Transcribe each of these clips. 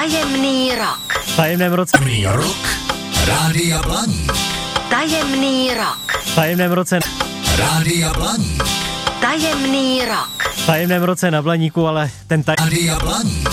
Tajemný rok. Tajemném roce. Tajemný rok Rádia Blaník. Tajemný rok. Tajemném roce. Rádia Blaník. Tajemný rok. Tajemném roce na Blaníku, ale ten Rádia Blaník.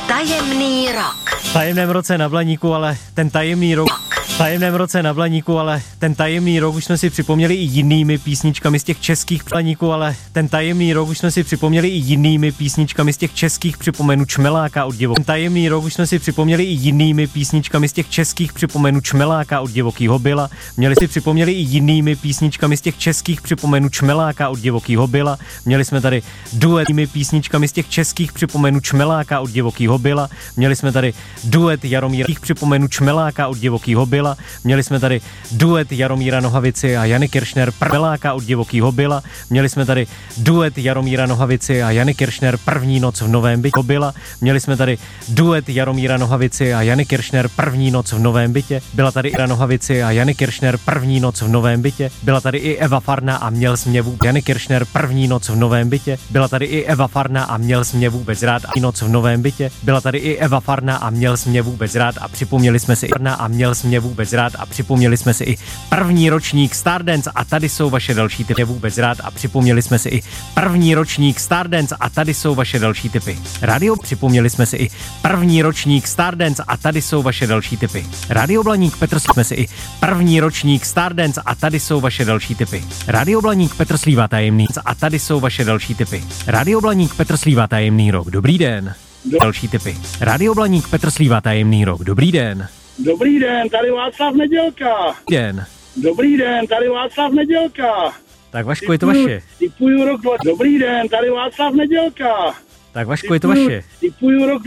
Tajemný rok. tajemném roce na Blaníku, ale ten tajemný rok. Tajemném roce na Blaníku, ale ten tajemný rok už jsme si připomněli i jinými písničkami z těch českých Blaníku, ale ten tajemný rok už jsme si připomněli i jinými písničkami z těch českých, připomenu Čmeláka od Divokého. Ten tajemný rok už jsme si připomněli i jinými písničkami z těch českých, připomenu Čmeláka od Divokého byla. Měli si připomněli i jinými písničkami z těch českých, připomenu Čmeláka od Divokého byla. Měli jsme tady duetými písničkami z těch českých, připomenu Čmeláka od Divokého byla. Měli jsme tady duet Jaromíra, připomenu Čmeláka od Divokého byla. Měli jsme tady duet Jaromíra Nohavici a Jany Kiršner, Čmeláka od Divokého byla. Měli jsme tady duet Jaromíra Nohavici a Jany Kiršner, První noc v Novém bytě byla. Měli jsme tady duet Jaromíra Nohavici a Jany Kiršner, První noc v Novém bytě. Byla tady Jana Nohavici a Jany Kiršner, První noc v Novém bytě. Byla tady i Eva Farna a Měl jsi mě vůbec. Jany Kiršner, První noc v Novém bytě. Byla tady i Eva Farna a Měl jsi mě vůbec rád a noc v Novém bytě. Byla tady i Eva Farna a Měl jsi mě vůbec rád a připomněli jsme si Farna a Měl jsi mě vůbec rád a připomněli jsme si i první ročník Stardance a tady jsou vaše další tipy. Vůbec rád a připomněli jsme si i první ročník Stardance a tady jsou vaše další tipy. Radio připomněli jsme si i první ročník Stardance a tady jsou vaše další tipy. Radio Blaník Petr jsme si i první ročník Stardance a tady jsou vaše další tipy. Radio Blaník Petr Slíva tajemný a tady jsou vaše další tipy. Radio Blaník Petr Slíva tajemný rok. Dobrý den. Další tipy. Radio Blaník Petr Slíva tajemný rok. Dobrý den. Dobrý den, tady Václav Nedělka. Den. Dobrý den, tady Václav Nedělka. Tak Vašku, je to vaše. Typuju rok Dobrý den, tady Václav Nedělka. Tak Vašku, je to vaše. Typuju rok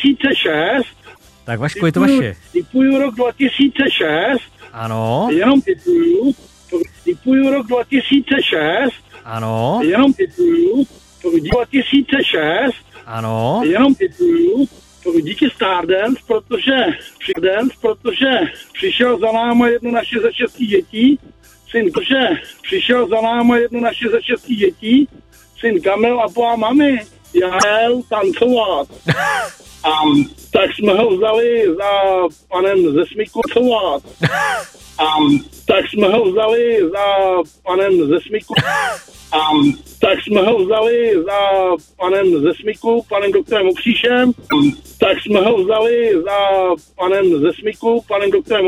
2006. Tak Vašku, je to vaše. Typuju rok 2006. Ano. Jenom typuju. Typuju rok 2006. Ano. Jenom typuju. 2006. Ano. Jenom typuju. Díky Stardance, protože přišel za náma jedno naše ze 6 dětí, syn Kamil a po mami, já jel tancovat. A tak jsme ho vzali za panem ze Smyku tancovat. A tak jsme ho vzali za panem ze Smyku. Panem doktorem Ukříšem. Tak jsme ho vzali za panem ze Smyku, panem doktorem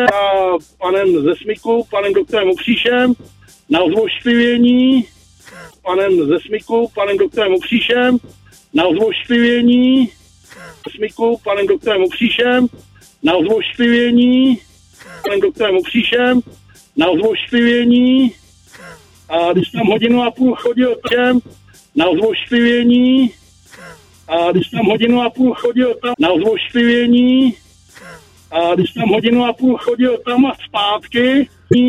Ukříšem. Na ozvošpivění. Panem ze Smyku, panem doktorem Ukříšem. Na ozvošpivění. Panem doktorem Ukříšem. Na ozvošpivění. Panem doktorem Ukříšem. Na ozvošpivění. A když tam hodinu a půl chodil tam na ozvošpivění, a když tam hodinu a půl chodil tam na ozvošpivění, a když tam hodinu a půl chodil tam a zpátky,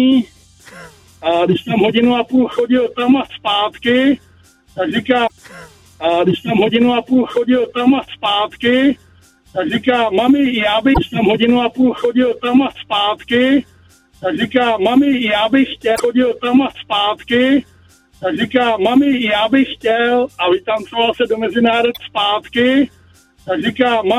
a když tam hodinu a půl chodil tam a zpátky, tak říká, a když tam hodinu a půl chodil tam a zpátky, tak říká, mami, já bych tam hodinu a půl chodil tam a zpátky, tak říká, mami, já bych chtěl, chodil tam a zpátky, tak říká, mami, já bych chtěl, a vytancoval se do mezinárodní zpátky, tak říká, mami,